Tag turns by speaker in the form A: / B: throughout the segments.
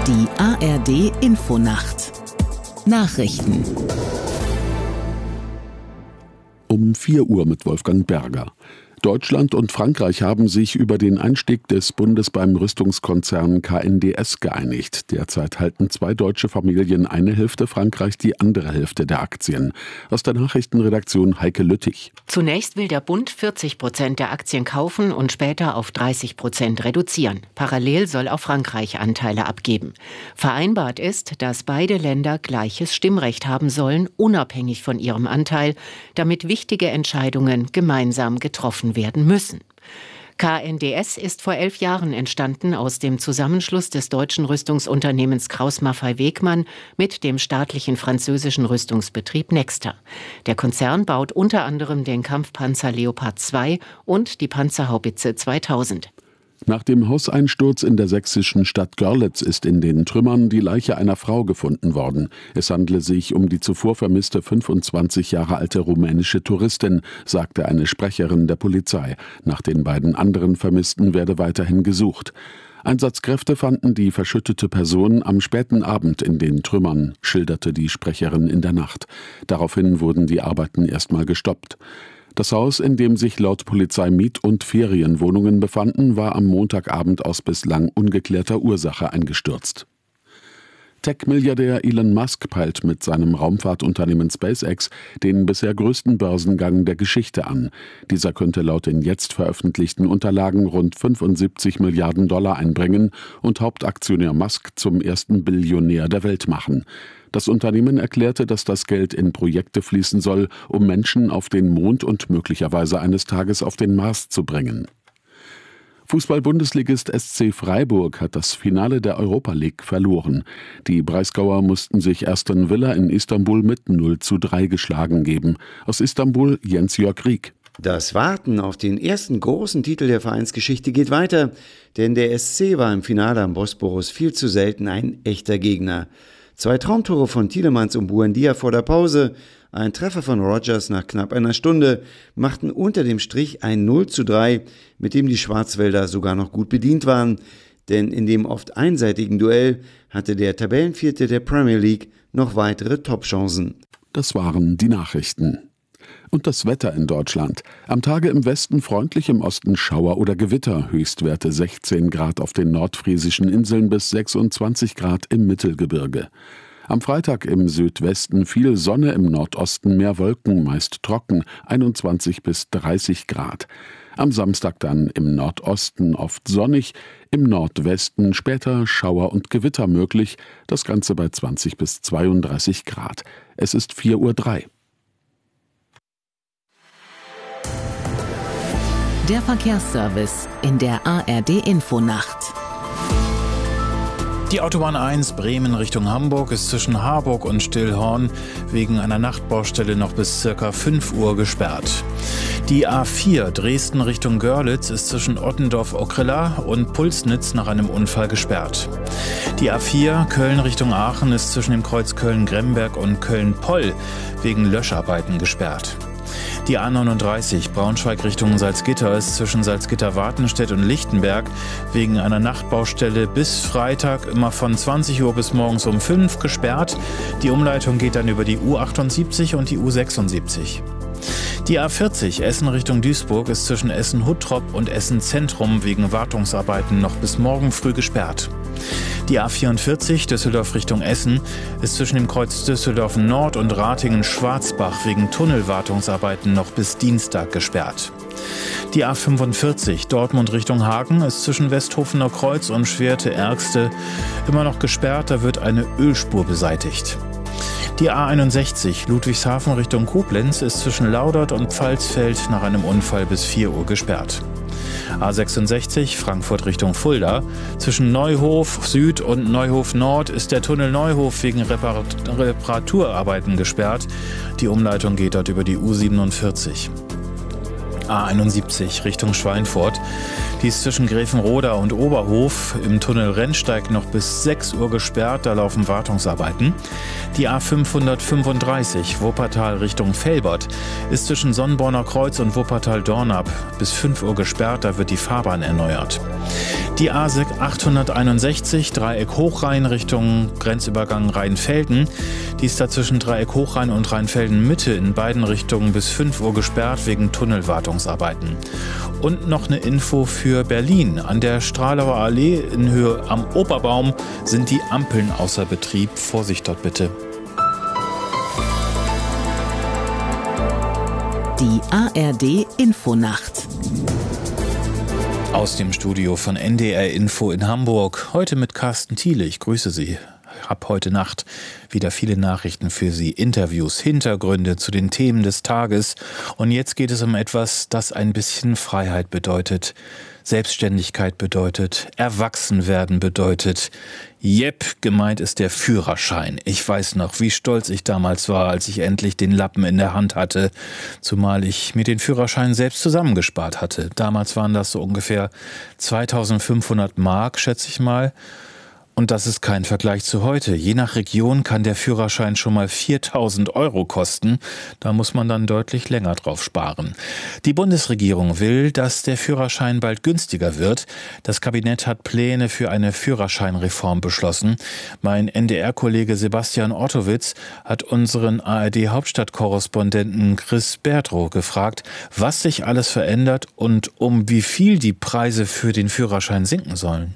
A: Die ARD Infonacht. Nachrichten.
B: Um 4 Uhr mit Wolfgang Berger. Deutschland und Frankreich haben sich über den Einstieg des Bundes beim Rüstungskonzern KNDS geeinigt. Derzeit halten 2 deutsche Familien eine Hälfte, Frankreich die andere Hälfte der Aktien. Aus der Nachrichtenredaktion Heike Lüttich.
C: Zunächst will der Bund 40% der Aktien kaufen und später auf 30% reduzieren. Parallel soll auch Frankreich Anteile abgeben. Vereinbart ist, dass beide Länder gleiches Stimmrecht haben sollen, unabhängig von ihrem Anteil, damit wichtige Entscheidungen gemeinsam getroffen werden müssen. KNDS ist vor 11 Jahren entstanden aus dem Zusammenschluss des deutschen Rüstungsunternehmens Krauss-Maffei-Wegmann mit dem staatlichen französischen Rüstungsbetrieb Nexter. Der Konzern baut unter anderem den Kampfpanzer Leopard 2 und die Panzerhaubitze 2000.
B: Nach dem Hauseinsturz in der sächsischen Stadt Görlitz ist in den Trümmern die Leiche einer Frau gefunden worden. Es handle sich um die zuvor vermisste 25 Jahre alte rumänische Touristin, sagte eine Sprecherin der Polizei. Nach den beiden anderen Vermissten werde weiterhin gesucht. Einsatzkräfte fanden die verschüttete Person am späten Abend in den Trümmern, schilderte die Sprecherin in der Nacht. Daraufhin wurden die Arbeiten erstmal gestoppt. Das Haus, in dem sich laut Polizei Miet- und Ferienwohnungen befanden, war am Montagabend aus bislang ungeklärter Ursache eingestürzt. Tech-Milliardär Elon Musk peilt mit seinem Raumfahrtunternehmen SpaceX den bisher größten Börsengang der Geschichte an. Dieser könnte laut den jetzt veröffentlichten Unterlagen rund 75 Milliarden Dollar einbringen und Hauptaktionär Musk zum ersten Billionär der Welt machen. Das Unternehmen erklärte, dass das Geld in Projekte fließen soll, um Menschen auf den Mond und möglicherweise eines Tages auf den Mars zu bringen. Fußball-Bundesligist SC Freiburg hat das Finale der Europa League verloren. Die Breisgauer mussten sich Aston Villa in Istanbul mit 0:3 geschlagen geben. Aus Istanbul Jens-Jörg Rieck.
D: Das Warten auf den ersten großen Titel der Vereinsgeschichte geht weiter, denn der SC war im Finale am Bosporus viel zu selten ein echter Gegner. 2 Traumtore von Tielemans und Buendia vor der Pause, ein Treffer von Rogers nach knapp einer Stunde machten unter dem Strich ein 0:3, mit dem die Schwarzwälder sogar noch gut bedient waren. Denn in dem oft einseitigen Duell hatte der Tabellenvierte der Premier League noch weitere Topchancen.
B: Das waren die Nachrichten. Und das Wetter in Deutschland. Am Tage im Westen freundlich, im Osten Schauer oder Gewitter. Höchstwerte 16 Grad auf den nordfriesischen Inseln bis 26 Grad im Mittelgebirge. Am Freitag im Südwesten viel Sonne, im Nordosten mehr Wolken, meist trocken, 21 bis 30 Grad. Am Samstag dann im Nordosten oft sonnig, im Nordwesten später Schauer und Gewitter möglich, das Ganze bei 20 bis 32 Grad. Es ist 4:03 Uhr.
A: Der Verkehrsservice in der ARD Infonacht.
E: Die Autobahn 1 Bremen Richtung Hamburg ist zwischen Harburg und Stillhorn wegen einer Nachtbaustelle noch bis ca. 5 Uhr gesperrt. Die A4 Dresden Richtung Görlitz ist zwischen Ottendorf-Ockrella und Pulsnitz nach einem Unfall gesperrt. Die A4 Köln Richtung Aachen ist zwischen dem Kreuz Köln-Gremberg und Köln-Poll wegen Löscharbeiten gesperrt. Die A39 Braunschweig Richtung Salzgitter ist zwischen Salzgitter-Wartenstedt und Lichtenberg wegen einer Nachtbaustelle bis Freitag immer von 20 Uhr bis morgens um 5 gesperrt. Die Umleitung geht dann über die U78 und die U76. Die A40 Essen Richtung Duisburg ist zwischen Essen-Huttrop und Essen-Zentrum wegen Wartungsarbeiten noch bis morgen früh gesperrt. Die A44 Düsseldorf Richtung Essen ist zwischen dem Kreuz Düsseldorf Nord und Ratingen-Schwarzbach wegen Tunnelwartungsarbeiten noch bis Dienstag gesperrt. Die A45 Dortmund Richtung Hagen ist zwischen Westhofener Kreuz und Schwerte-Ergste immer noch gesperrt, da wird eine Ölspur beseitigt. Die A61 Ludwigshafen Richtung Koblenz ist zwischen Laudert und Pfalzfeld nach einem Unfall bis 4 Uhr gesperrt. A66 Frankfurt Richtung Fulda. Zwischen Neuhof Süd und Neuhof Nord ist der Tunnel Neuhof wegen Reparaturarbeiten gesperrt. Die Umleitung geht dort über die U47. A71 Richtung Schweinfurt. Die ist zwischen Grevenroda und Oberhof im Tunnel Rennsteig noch bis 6 Uhr gesperrt, da laufen Wartungsarbeiten. Die A535 Wuppertal Richtung Velbert ist zwischen Sonnenborner Kreuz und Wuppertal-Dornap bis 5 Uhr gesperrt, da wird die Fahrbahn erneuert. Die A861 Dreieck Hochrhein Richtung Grenzübergang Rheinfelden, die ist da zwischen Dreieck Hochrhein und Rheinfelden Mitte in beiden Richtungen bis 5 Uhr gesperrt wegen Tunnelwartungsarbeiten. Und noch eine Info für Berlin. An der Stralauer Allee in Höhe am Oberbaum sind die Ampeln außer Betrieb. Vorsicht dort bitte.
A: Die ARD Infonacht.
E: Aus dem Studio von NDR Info in Hamburg. Heute mit Carsten Thiele. Ich grüße Sie. Hab heute Nacht wieder viele Nachrichten für Sie, Interviews, Hintergründe zu den Themen des Tages. Und jetzt geht es um etwas, das ein bisschen Freiheit bedeutet, Selbstständigkeit bedeutet, Erwachsenwerden bedeutet. Jep, gemeint ist der Führerschein. Ich weiß noch, wie stolz ich damals war, als ich endlich den Lappen in der Hand hatte, zumal ich mir den Führerschein selbst zusammengespart hatte. Damals waren das so ungefähr 2500 Mark, schätze ich mal. Und das ist kein Vergleich zu heute. Je nach Region kann der Führerschein schon mal 4.000 € kosten. Da muss man dann deutlich länger drauf sparen. Die Bundesregierung will, dass der Führerschein bald günstiger wird. Das Kabinett hat Pläne für eine Führerscheinreform beschlossen. Mein NDR-Kollege Sebastian Ortowitz hat unseren ARD-Hauptstadtkorrespondenten Chris Bertrow gefragt, was sich alles verändert und um wie viel die Preise für den Führerschein sinken sollen.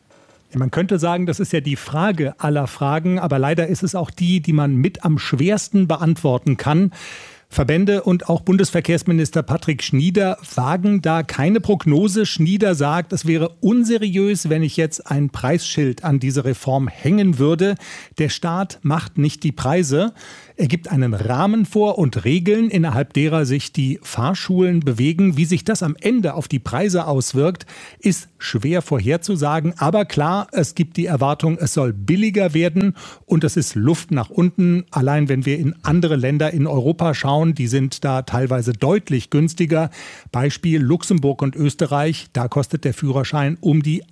F: Man könnte sagen, das ist ja die Frage aller Fragen, aber leider ist es auch die, die man mit am schwersten beantworten kann. Verbände und auch Bundesverkehrsminister Patrick Schnieder wagen da keine Prognose. Schnieder sagt, es wäre unseriös, wenn ich jetzt ein Preisschild an diese Reform hängen würde. Der Staat macht nicht die Preise. Er gibt einen Rahmen vor und Regeln, innerhalb derer sich die Fahrschulen bewegen. Wie sich das am Ende auf die Preise auswirkt, ist schwer vorherzusagen. Aber klar, es gibt die Erwartung, es soll billiger werden und es ist Luft nach unten. Allein wenn wir in andere Länder in Europa schauen, die sind da teilweise deutlich günstiger. Beispiel Luxemburg und Österreich, da kostet der Führerschein um die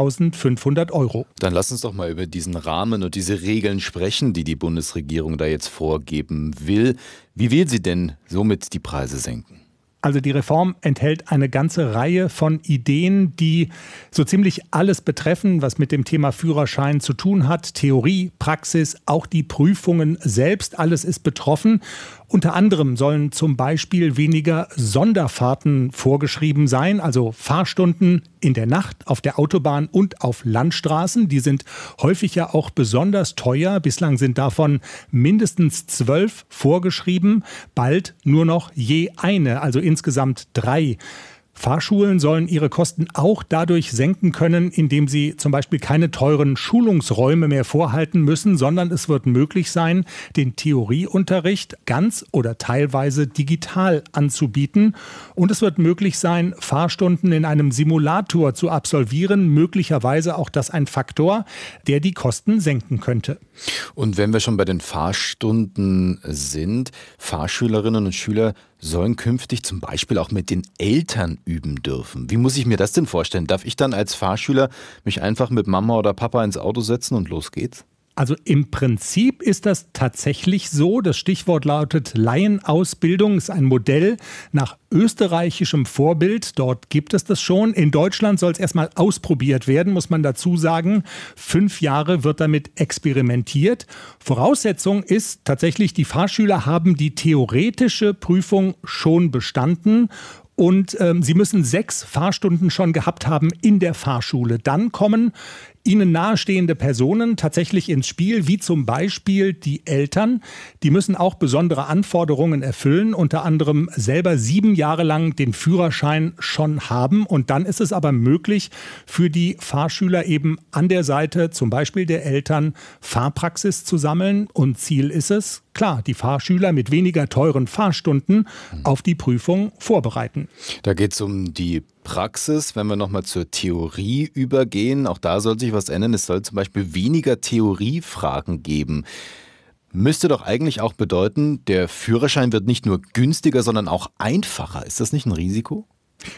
F: 1.500 €.
G: Dann lass uns doch mal über diesen Rahmen und diese Regeln sprechen, die die Bundesregierung da jetzt vorgeben will. Wie will sie denn somit die Preise senken?
F: Also die Reform enthält eine ganze Reihe von Ideen, die so ziemlich alles betreffen, was mit dem Thema Führerschein zu tun hat. Theorie, Praxis, auch die Prüfungen selbst, alles ist betroffen. Unter anderem sollen zum Beispiel weniger Sonderfahrten vorgeschrieben sein, also Fahrstunden in der Nacht auf der Autobahn und auf Landstraßen. Die sind häufig ja auch besonders teuer. Bislang sind davon mindestens 12 vorgeschrieben, bald nur noch je eine, also insgesamt 3. Fahrschulen sollen ihre Kosten auch dadurch senken können, indem sie zum Beispiel keine teuren Schulungsräume mehr vorhalten müssen, sondern es wird möglich sein, den Theorieunterricht ganz oder teilweise digital anzubieten. Und es wird möglich sein, Fahrstunden in einem Simulator zu absolvieren. Möglicherweise auch das ein Faktor, der die Kosten senken könnte.
G: Und wenn wir schon bei den Fahrstunden sind, Fahrschülerinnen und Schüler sollen künftig zum Beispiel auch mit den Eltern üben dürfen. Wie muss ich mir das denn vorstellen? Darf ich dann als Fahrschüler mich einfach mit Mama oder Papa ins Auto setzen und los geht's?
F: Also im Prinzip ist das tatsächlich so. Das Stichwort lautet Laienausbildung, ist ein Modell nach österreichischem Vorbild. Dort gibt es das schon. In Deutschland soll es erstmal ausprobiert werden, muss man dazu sagen. 5 Jahre wird damit experimentiert. Voraussetzung ist tatsächlich, die Fahrschüler haben die theoretische Prüfung schon bestanden. Und sie müssen 6 Fahrstunden schon gehabt haben in der Fahrschule. Dann kommen ihnen nahestehende Personen tatsächlich ins Spiel, wie zum Beispiel die Eltern. Die müssen auch besondere Anforderungen erfüllen, unter anderem selber 7 Jahre lang den Führerschein schon haben. Und dann ist es aber möglich, für die Fahrschüler eben an der Seite zum Beispiel der Eltern Fahrpraxis zu sammeln. Und Ziel ist es, klar, die Fahrschüler mit weniger teuren Fahrstunden auf die Prüfung vorbereiten.
G: Da geht es um die Praxis, wenn wir nochmal zur Theorie übergehen. Auch da soll sich was ändern. Es soll zum Beispiel weniger Theoriefragen geben. Müsste doch eigentlich auch bedeuten, der Führerschein wird nicht nur günstiger, sondern auch einfacher. Ist das nicht ein Risiko?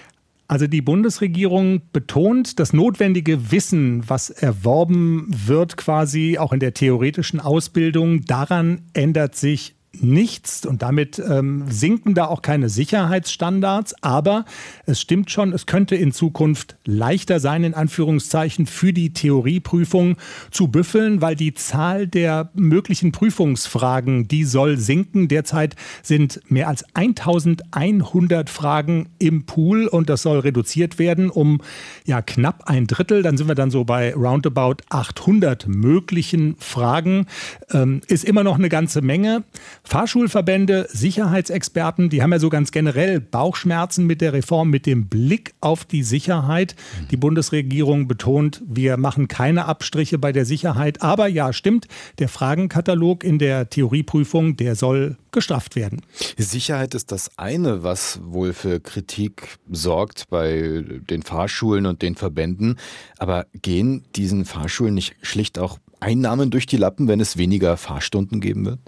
F: Also die Bundesregierung betont das notwendige Wissen, was erworben wird quasi auch in der theoretischen Ausbildung. Daran ändert sich nichts und damit sinken da auch keine Sicherheitsstandards. Aber es stimmt schon, es könnte in Zukunft leichter sein, in Anführungszeichen, für die Theorieprüfung zu büffeln, weil die Zahl der möglichen Prüfungsfragen, die soll sinken. Derzeit sind mehr als 1100 Fragen im Pool und das soll reduziert werden um knapp ein Drittel. Dann sind wir dann so bei roundabout 800 möglichen Fragen. Ist immer noch eine ganze Menge. Fahrschulverbände, Sicherheitsexperten, die haben ja so ganz generell Bauchschmerzen mit der Reform, mit dem Blick auf die Sicherheit. Die Bundesregierung betont, wir machen keine Abstriche bei der Sicherheit. Aber ja, stimmt, der Fragenkatalog in der Theorieprüfung, der soll gestrafft werden.
G: Sicherheit ist das eine, was wohl für Kritik sorgt bei den Fahrschulen und den Verbänden. Aber gehen diesen Fahrschulen nicht schlicht auch Einnahmen durch die Lappen, wenn es weniger Fahrstunden geben wird?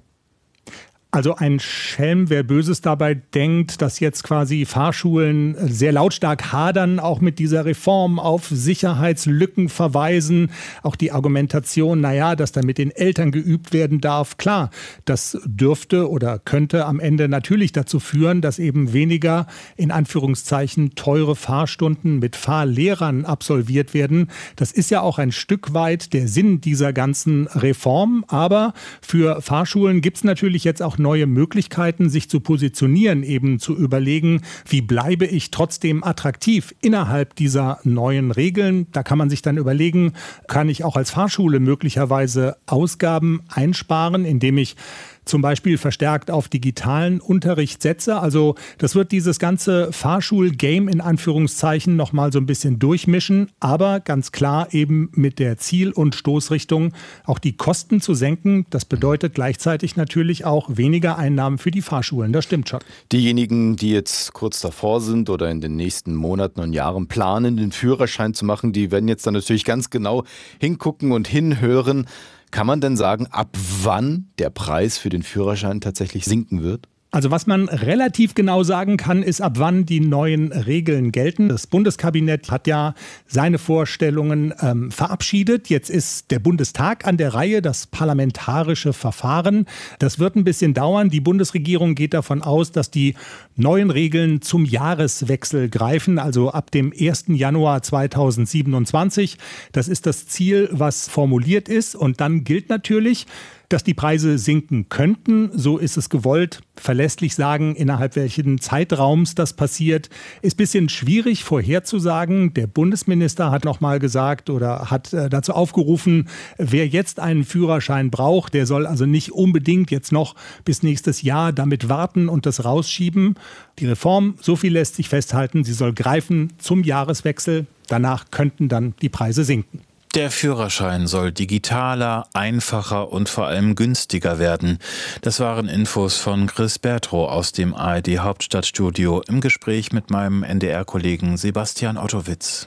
F: Also ein Schelm, wer Böses dabei denkt, dass jetzt quasi Fahrschulen sehr lautstark hadern, auch mit dieser Reform auf Sicherheitslücken verweisen. Auch die Argumentation, dass da mit den Eltern geübt werden darf. Klar, das dürfte oder könnte am Ende natürlich dazu führen, dass eben weniger, in Anführungszeichen, teure Fahrstunden mit Fahrlehrern absolviert werden. Das ist ja auch ein Stück weit der Sinn dieser ganzen Reform. Aber für Fahrschulen gibt es natürlich jetzt auch neue Möglichkeiten, sich zu positionieren, eben zu überlegen, wie bleibe ich trotzdem attraktiv innerhalb dieser neuen Regeln. Da kann man sich dann überlegen, kann ich auch als Fahrschule möglicherweise Ausgaben einsparen, indem ich zum Beispiel verstärkt auf digitalen Unterricht setze. Also das wird dieses ganze Fahrschul-Game in Anführungszeichen nochmal so ein bisschen durchmischen, aber ganz klar eben mit der Ziel- und Stoßrichtung auch die Kosten zu senken. Das bedeutet gleichzeitig natürlich auch weniger Einnahmen für die Fahrschulen. Das stimmt schon.
G: Diejenigen, die jetzt kurz davor sind oder in den nächsten Monaten und Jahren planen, den Führerschein zu machen, die werden jetzt dann natürlich ganz genau hingucken und hinhören. Kann man denn sagen, ab wann der Preis für den Führerschein tatsächlich sinken wird?
F: Also was man relativ genau sagen kann, ist, ab wann die neuen Regeln gelten. Das Bundeskabinett hat ja seine Vorstellungen verabschiedet. Jetzt ist der Bundestag an der Reihe, das parlamentarische Verfahren. Das wird ein bisschen dauern. Die Bundesregierung geht davon aus, dass die neuen Regeln zum Jahreswechsel greifen, also ab dem 1. Januar 2027. Das ist das Ziel, was formuliert ist. Und dann gilt natürlich, dass die Preise sinken könnten. So ist es gewollt. Verlässlich sagen, innerhalb welchen Zeitraums das passiert, ist ein bisschen schwierig vorherzusagen. Der Bundesminister hat nochmal gesagt oder hat dazu aufgerufen, wer jetzt einen Führerschein braucht, der soll also nicht unbedingt jetzt noch bis nächstes Jahr damit warten und das rausschieben. Die Reform, so viel lässt sich festhalten, sie soll greifen zum Jahreswechsel. Danach könnten dann die Preise sinken.
E: Der Führerschein soll digitaler, einfacher und vor allem günstiger werden. Das waren Infos von Chris Bertrow aus dem ARD Hauptstadtstudio im Gespräch mit meinem NDR-Kollegen Sebastian Ottowitz.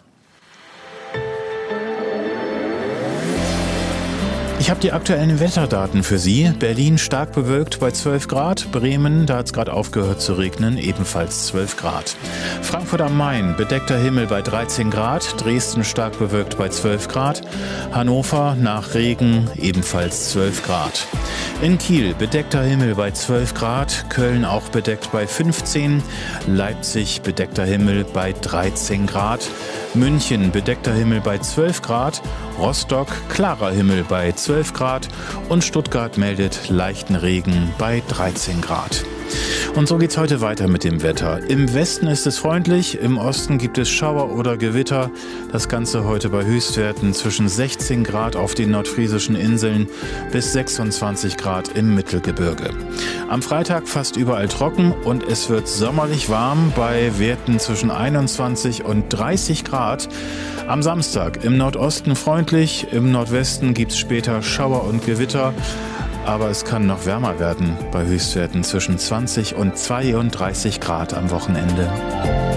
E: Ich habe die aktuellen Wetterdaten für Sie. Berlin stark bewölkt bei 12 Grad. Bremen, da hat es gerade aufgehört zu regnen, ebenfalls 12 Grad. Frankfurt am Main, bedeckter Himmel bei 13 Grad. Dresden stark bewölkt bei 12 Grad. Hannover nach Regen, ebenfalls 12 Grad. In Kiel, bedeckter Himmel bei 12 Grad. Köln auch bedeckt bei 15. Leipzig, bedeckter Himmel bei 13 Grad. München, bedeckter Himmel bei 12 Grad. Rostock, klarer Himmel bei 12 Grad und Stuttgart meldet leichten Regen bei 13 Grad. Und so geht's heute weiter mit dem Wetter. Im Westen ist es freundlich, im Osten gibt es Schauer oder Gewitter. Das Ganze heute bei Höchstwerten zwischen 16 Grad auf den nordfriesischen Inseln bis 26 Grad im Mittelgebirge. Am Freitag fast überall trocken und es wird sommerlich warm bei Werten zwischen 21 und 30 Grad. Am Samstag im Nordosten freundlich, im Nordwesten gibt's später Schauer und Gewitter. Aber es kann noch wärmer werden bei Höchstwerten zwischen 20 und 32 Grad am Wochenende.